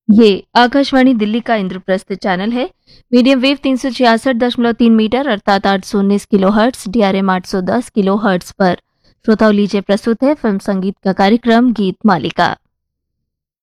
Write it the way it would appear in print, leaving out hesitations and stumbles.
ये आकाशवाणी दिल्ली का इंद्रप्रस्थ चैनल है। मीडियम वेव 366.3 मीटर अर्थात 819 kilo hertz, DRM 810 kilo hertz पर। श्रोताओं लीजिए प्रस्तुत है फिल्म संगीत का कार्यक्रम गीत मालिका।